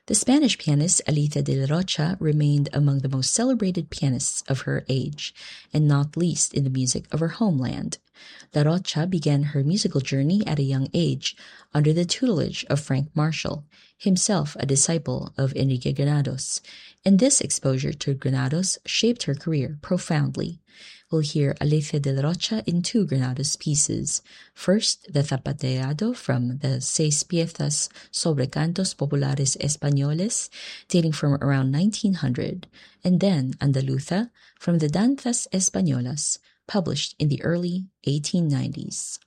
The Spanish pianist Alicia de la Rocha remained among the most celebrated pianists of her age, and not least in the music of her homeland. La Rocha began her musical journey at a young age under the tutelage of Frank Marshall, himself a disciple of Enrique Granados, and this exposure to Granados shaped her career profoundly. We'll hear Alicia de la Rocha in two Granados pieces. First, the Zapateado from the Seis Piezas sobre Cantos Populares Españoles, dating from around 1900, and then Andaluza from the Danzas Españolas, published in the early 1890s.